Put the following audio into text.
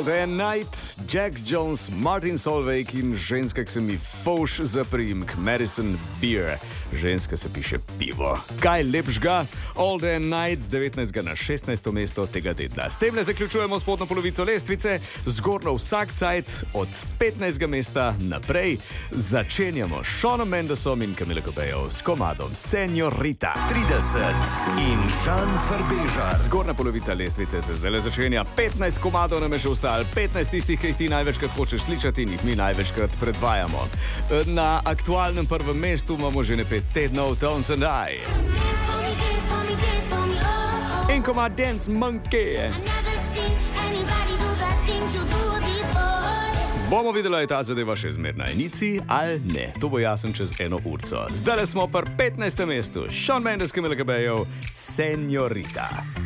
Day and Night, Jax Jones, Martin Solveig in ženska, ki se mi fauš za priimek, Madison Beer. Ženska se piše pivo. Kaj lepšega? All Day and Night z 19. na 16. mesto tega tedna. S tem ne zaključujemo spodnjo polovico lestvice, zgornjo vsak cajt od 15. mesta naprej. Začenjamo s Shawn Mendesom in Camila Cabello s komadom Señorita. 30 in Žan Farbežar. Zgornja polovica lestvice se zdaj začenja. 15 komadov nam je še ostalo, 15 tistih, ki jih ti največkrat hočeš slišati in jih mi največkrat predvajamo. Na aktualnem prvem mestu imamo že ne 5 tednov Tones and I. In komad Dance Monkey. Bomo videli, je ta zadeva še zmerna enici ali ne. To bo jasno čez eno urco. Zdaj smo pri 15. mestu. Shawn Mendes, Camila Cabello, Señorita.